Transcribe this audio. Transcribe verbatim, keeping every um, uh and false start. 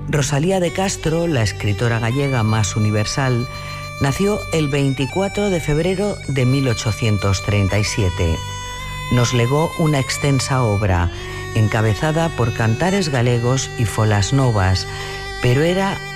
Rosalía de Castro, la escritora gallega más universal, nació el veinticuatro de febrero de mil ochocientos treinta y siete. Nos legó una extensa obra, encabezada por cantares galegos y folas novas, pero era